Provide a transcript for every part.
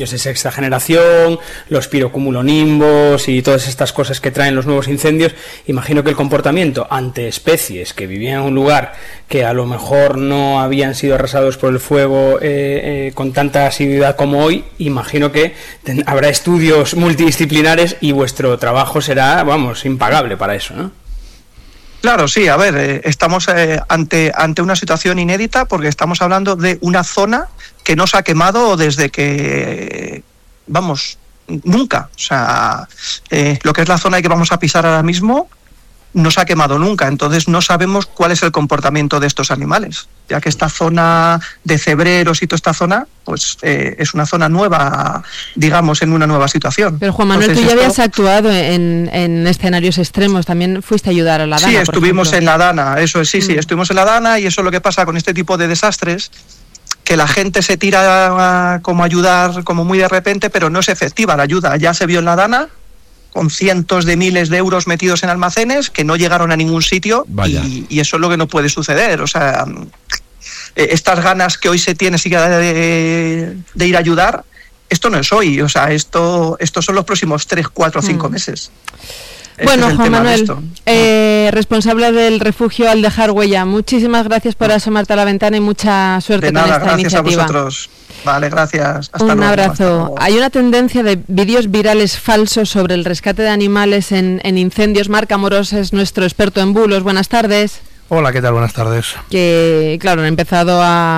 de sexta generación, los pirocumulonimbos y todas estas cosas que traen los nuevos incendios. Imagino que el comportamiento ante especies que vivían en un lugar que a lo mejor no habían sido arrasados por el fuego con tanta asiduidad como hoy, imagino que habrá estudios multidisciplinares y vuestro trabajo será, vamos, impagable para eso, ¿no? Claro, sí, a ver, estamos ante una situación inédita porque estamos hablando de una zona que no se ha quemado desde que, vamos, nunca. O sea, lo que es la zona que vamos a pisar ahora mismo no se ha quemado nunca, entonces no sabemos cuál es el comportamiento de estos animales, ya que esta zona de cebreros y toda esta zona, pues es una zona nueva, digamos, en una nueva situación. Pero Juan Manuel, entonces, tú ya habías actuado en escenarios extremos, también fuiste a ayudar a la Dana. Sí, estuvimos en la Dana, eso es, sí, estuvimos en la Dana, y eso es lo que pasa con este tipo de desastres, que la gente se tira como a ayudar como muy de repente, pero no es efectiva la ayuda. Ya se vio en la Dana, con cientos de miles de euros metidos en almacenes que no llegaron a ningún sitio, y eso es lo que no puede suceder. O sea, estas ganas que hoy se tiene de ir a ayudar, esto no es hoy, o sea, estos son los próximos 3, 4, 5 meses. Bueno, es Juan Manuel, responsable del refugio Aldejar Huella, muchísimas gracias por asomarte a la ventana y mucha suerte con esta gracias iniciativa. A vosotros. Vale, gracias. Hasta Un luego. abrazo. Hay una tendencia de vídeos virales falsos sobre el rescate de animales en incendios. Marc Amorós es nuestro experto en bulos. Buenas tardes. Hola, ¿qué tal? Buenas tardes. Que, claro, han empezado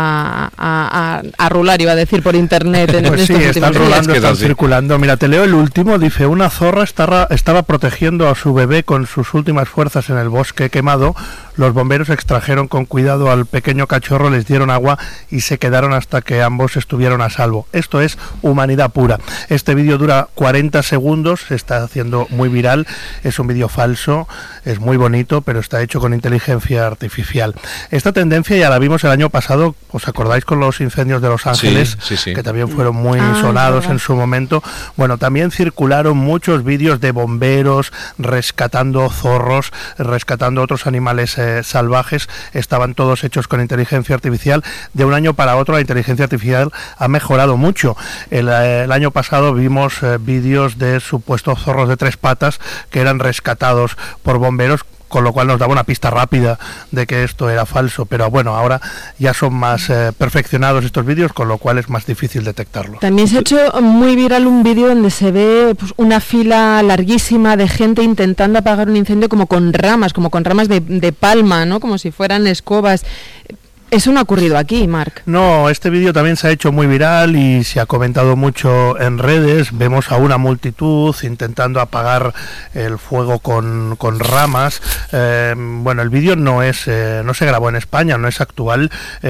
a rular, iba a decir, por internet. Pues sí, están rolando, están circulando. Mira, te leo el último. Dice, una zorra estaba protegiendo a su bebé con sus últimas fuerzas en el bosque quemado. Los bomberos extrajeron con cuidado al pequeño cachorro, les dieron agua y se quedaron hasta que ambos estuvieron a salvo. Esto es humanidad pura. Este vídeo dura 40 segundos, se está haciendo muy viral. Es un vídeo falso, es muy bonito, pero está hecho con inteligencia artificial. Esta tendencia ya la vimos el año pasado, ¿os acordáis con los incendios de Los Ángeles? Sí. Que también fueron muy sonados en su momento. Bueno, también circularon muchos vídeos de bomberos rescatando zorros, rescatando otros animales salvajes. Estaban todos hechos con inteligencia artificial. De un año para otro la inteligencia artificial ha mejorado mucho. El año pasado vimos vídeos de supuestos zorros de 3 patas que eran rescatados por bomberos, con lo cual nos daba una pista rápida de que esto era falso, pero bueno, ahora ya son más perfeccionados estos vídeos, con lo cual es más difícil detectarlos. También se ha hecho muy viral un vídeo donde se ve pues, una fila larguísima de gente intentando apagar un incendio como con ramas de palma, ¿no? Como si fueran escobas. Eso no ha ocurrido aquí, Marc. No, este vídeo también se ha hecho muy viral y se ha comentado mucho en redes. Vemos a una multitud intentando apagar el fuego con ramas. Bueno, el vídeo no se grabó en España, no es actual,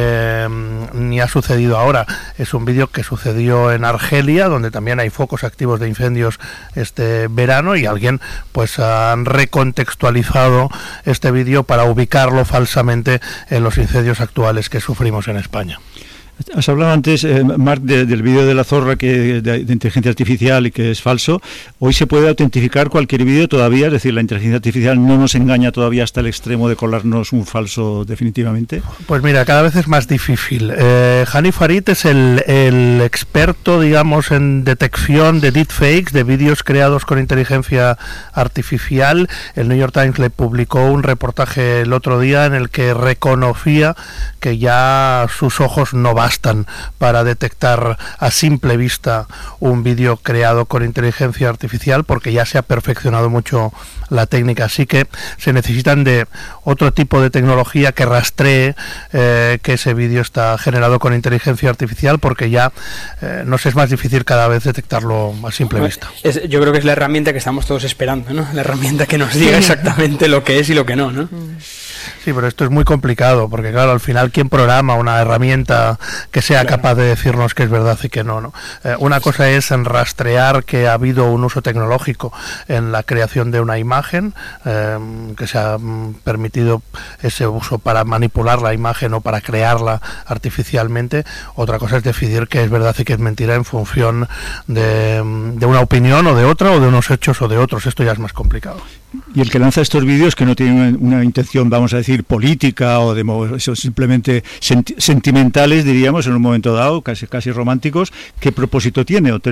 ni ha sucedido ahora. Es un vídeo que sucedió en Argelia, donde también hay focos activos de incendios este verano, y alguien pues han recontextualizado este vídeo para ubicarlo falsamente en los incendios actuales que sufrimos en España. Has hablado antes, Marc, del vídeo de la zorra de inteligencia artificial y que es falso. Hoy se puede autentificar cualquier vídeo todavía, es decir, la inteligencia artificial no nos engaña todavía hasta el extremo de colarnos un falso definitivamente. Pues mira, cada vez es más difícil. Hani Farid es el experto, digamos, en detección de deepfakes, de vídeos creados con inteligencia artificial. El New York Times le publicó un reportaje el otro día en el que reconocía que ya sus ojos no bastan para detectar a simple vista un vídeo creado con inteligencia artificial, porque ya se ha perfeccionado mucho la técnica, así que se necesitan de otro tipo de tecnología que rastree que ese vídeo está generado con inteligencia artificial, porque ya nos es más difícil cada vez detectarlo a simple vista. Yo creo que es la herramienta que estamos todos esperando, ¿no? La herramienta que nos diga exactamente lo que es y lo que no, ¿no? Sí, pero esto es muy complicado, porque claro, al final, ¿quién programa una herramienta que sea capaz de decirnos que es verdad y que no? Una cosa es en rastrear que ha habido un uso tecnológico en la creación de una imagen, que se ha permitido ese uso para manipular la imagen o para crearla artificialmente. Otra cosa es decidir que es verdad y que es mentira en función de una opinión o de otra, o de unos hechos o de otros. Esto ya es más complicado. Y el que lanza estos vídeos, que no tiene una intención, vamos vamos a decir, política o eso, simplemente sentimentales, diríamos, en un momento dado, casi románticos, ¿qué propósito tiene?